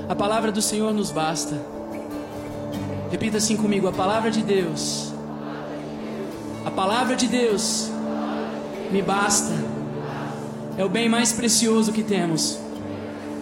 A palavra do Senhor nos basta. Repita assim comigo: a palavra de Deus. A palavra de Deus me basta. É o bem mais precioso que temos.